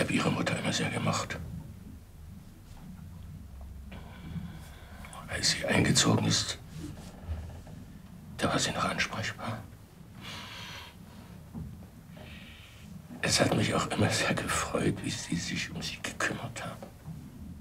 habe Ihre Mutter immer sehr gemocht. Als sie eingezogen ist, da war sie noch ansprechbar. Es hat mich auch immer sehr gefreut, wie Sie sich um sie gekümmert haben.